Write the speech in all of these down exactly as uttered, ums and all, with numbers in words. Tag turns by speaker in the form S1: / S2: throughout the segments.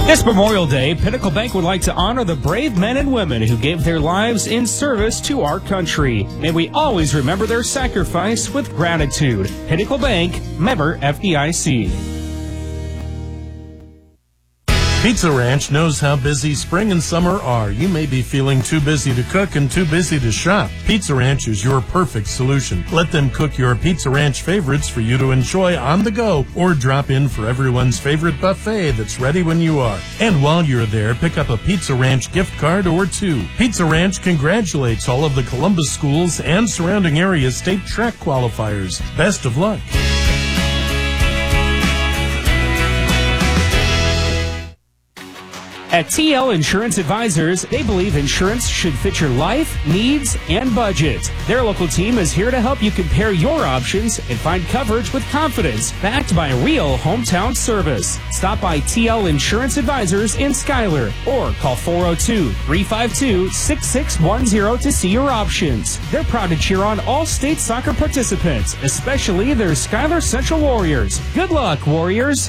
S1: This Memorial Day, Pinnacle Bank would like to honor the brave men and women who gave their lives in service to our country. May we always remember their sacrifice with gratitude. Pinnacle Bank, member F D I C.
S2: Pizza Ranch knows how busy spring and summer are. You may be feeling too busy to cook and too busy to shop. Pizza Ranch is your perfect solution. Let them cook your Pizza Ranch favorites for you to enjoy on the go, or drop in for everyone's favorite buffet that's ready when you are. And while you're there, pick up a Pizza Ranch gift card or two. Pizza Ranch congratulates all of the Columbus schools and surrounding area state track qualifiers. Best of luck.
S1: At T L Insurance Advisors, they believe insurance should fit your life, needs, and budget. Their local team is here to help you compare your options and find coverage with confidence, backed by real hometown service. Stop by T L Insurance Advisors in Schuyler or call four oh two, three five two, six six one zero to see your options. They're proud to cheer on all state soccer participants, especially their Schuyler Central Warriors. Good luck, Warriors!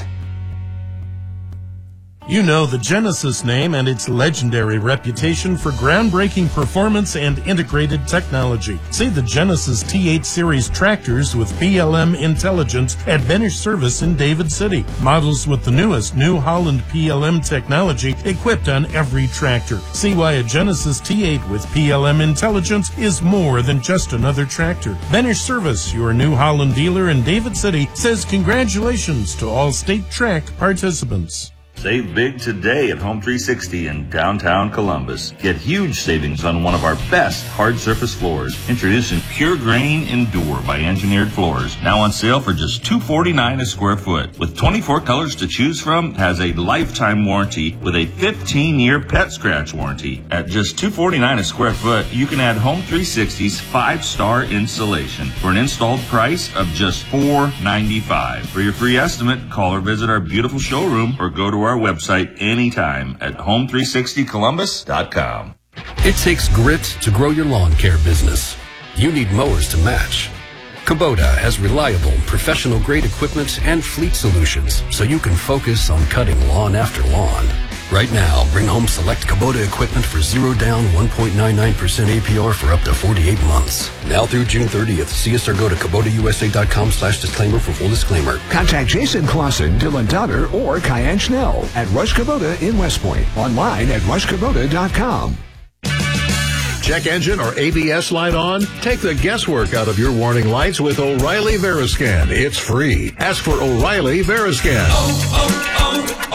S2: You know the Genesis name and its legendary reputation for groundbreaking performance and integrated technology. See the Genesis T eight Series tractors with P L M intelligence at Benish Service in David City. Models with the newest New Holland P L M technology equipped on every tractor. See why a Genesis T eight with P L M intelligence is more than just another tractor. Benish Service, your New Holland dealer in David City, says congratulations to all state track participants.
S3: Save big today at Home three sixty in downtown Columbus. Get huge savings on one of our best hard surface floors. Introducing Pure Grain Endure by Engineered Floors. Now on sale for just two forty-nine a square foot. With twenty-four colors to choose from, has a lifetime warranty with a fifteen year pet scratch warranty. At just two forty-nine a square foot, you can add Home three sixty's five star installation for an installed price of just four ninety-five. For your free estimate, call or visit our beautiful showroom or go to our website anytime at home three sixty columbus dot com.
S4: It takes grit to grow your lawn care business. You need mowers to match. Kubota has reliable, professional-grade equipment and fleet solutions, so you can focus on cutting lawn after lawn. Right now, bring home select Kubota equipment for zero down, one point nine nine percent A P R for up to forty-eight months. Now through June thirtieth, see us or go to Kubota U S A dot com slash disclaimer for full disclaimer.
S5: Contact Jason Clausen, Dylan Donner, or Kyan Schnell at Rush Kubota in West Point. Online at rush kubota dot com.
S6: Check engine or A B S light on? Take the guesswork out of your warning lights with O'Reilly Veriscan. It's free. Ask for O'Reilly Veriscan.
S7: Oh,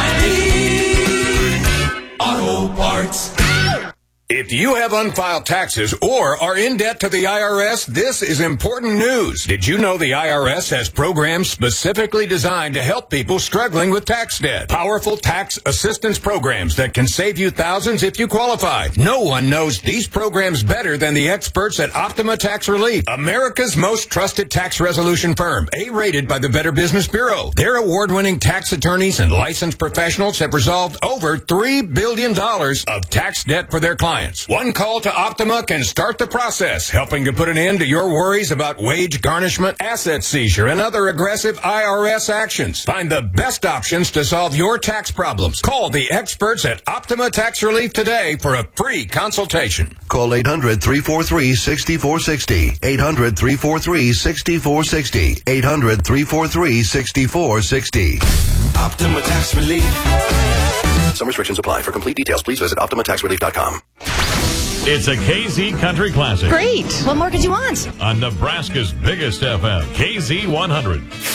S7: oh, oh, O'Reilly Auto Parts.
S8: If you have unfiled taxes or are in debt to the I R S, this is important news. Did you know the I R S has programs specifically designed to help people struggling with tax debt? Powerful tax assistance programs that can save you thousands if you qualify. No one knows these programs better than the experts at Optima Tax Relief, America's most trusted tax resolution firm, A-rated by the Better Business Bureau. Their award-winning tax attorneys and licensed professionals have resolved over three billion dollars of tax debt for their clients. One call to Optima can start the process, helping to put an end to your worries about wage garnishment, asset seizure, and other aggressive I R S actions. Find the best options to solve your tax problems. Call the experts at Optima Tax Relief today for a free consultation.
S9: Call eight hundred, three four three, six four six zero. eight hundred, three four three, six four six zero. eight hundred, three four three, six four six zero.
S7: Optima Tax Relief.
S9: Some restrictions apply. For complete details, please visit optima tax relief dot com.
S6: It's a K Z Country Classic.
S10: Great. What more could you want?
S6: On Nebraska's biggest F M, K Z one hundred.